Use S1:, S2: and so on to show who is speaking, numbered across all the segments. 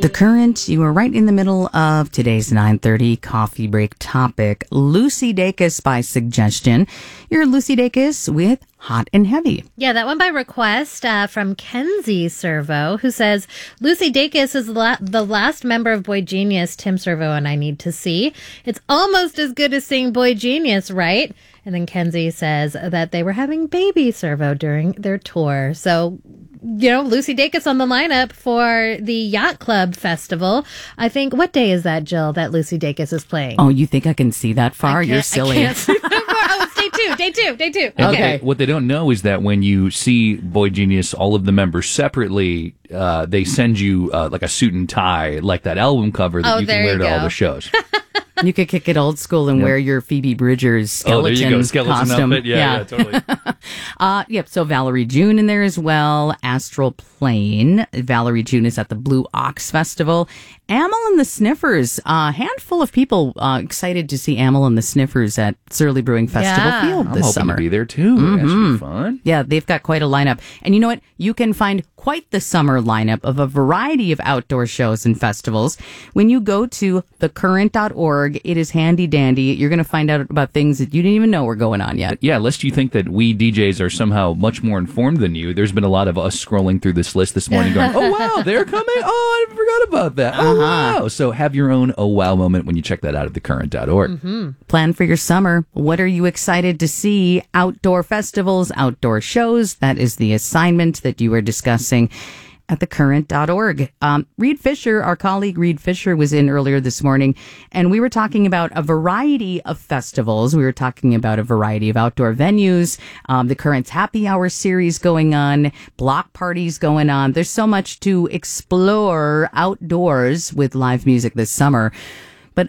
S1: The Current, you are right in the middle of today's 9:30 coffee break topic. Lucy Dacus by suggestion. You're Lucy Dacus with Hot and Heavy.
S2: Yeah, that one by request from Kenzie Servo, who says, Lucy Dacus is the last member of Boy Genius Tim Servo and I need to see. It's almost as good as seeing Boy Genius, right? And then Kenzie says that they were having baby Servo during their tour. So, you know, Lucy Dacus on the lineup for the Yacht Club Festival. I think, what day is that, Jill, that Lucy Dacus is playing?
S1: Oh, you think I can see that far? You're silly.
S2: I can't see that far. Oh, it's day two.
S3: Okay. What they don't know is that when you see Boy Genius, all of the members separately, they send you like a suit and tie, like that album cover that you can wear to all the shows.
S1: You could kick it old school and wear your Phoebe Bridgers skeleton
S3: there you go. Skeleton
S1: costume.
S3: outfit. Yeah, totally.
S1: Yep, so Valerie June in there as well. Astral Plane. Valerie June is at the Blue Ox Festival. Amyl and the Sniffers. A handful of people excited to see Amyl and the Sniffers at Surly Brewing Festival Field this
S3: I'm hoping
S1: summer.
S3: to be there too. That should be fun.
S1: Yeah, they've got quite a lineup. And you know what? You can find quite the summer lineup of a variety of outdoor shows and festivals. When you go to thecurrent.org, it is handy dandy. You're going to find out about things that you didn't even know were going on yet.
S3: Yeah, lest you think that we DJs are somehow much more informed than you, there's been a lot of us scrolling through this list this morning going, oh, wow, they're coming. Oh, I forgot about that. Oh, wow. So have your own oh, wow moment when you check that out at thecurrent.org.
S1: Plan for your summer. What are you excited to see? Outdoor festivals, outdoor shows. That is the assignment that you are discussing at thecurrent.org. Reed Fisher, our colleague Reed Fisher, was in earlier this morning, and we were talking about a variety of festivals. We were talking about a variety of outdoor venues, the Current's Happy Hour series going on, block parties going on. There's so much to explore outdoors with live music this summer. But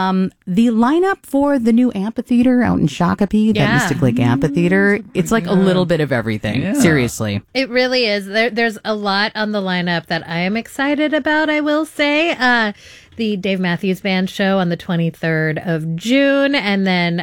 S1: the lineup for the new amphitheater out in Shakopee, that Mystic Lake Amphitheater, it's like a little bit of everything. Yeah. Seriously.
S2: It really is. There's a lot on the lineup that I am excited about, I will say. The Dave Matthews Band show on the 23rd of June. And then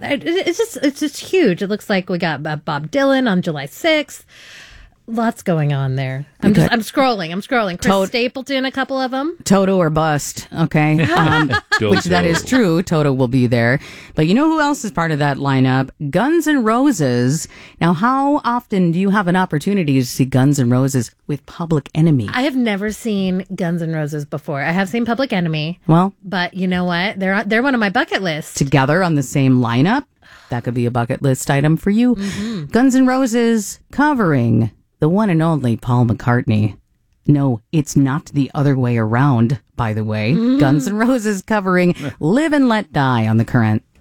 S2: it's just huge. It looks like we got Bob Dylan on July 6th. Lots going on there. I'm scrolling. Chris Stapleton, a couple of them.
S1: Toto or bust, okay? Which that is true. Toto will be there. But you know who else is part of that lineup? Guns N' Roses. Now, how often do you have an opportunity to see Guns N' Roses with Public Enemy?
S2: I have never seen Guns N' Roses before. I have seen Public Enemy.
S1: Well,
S2: but you know what? They're one of my bucket lists.
S1: Together on the same lineup? That could be a bucket list item for you. Guns N' Roses covering the one and only Paul McCartney. No, it's not the other way around, by the way. Guns N' Roses covering Live and Let Die on The Current.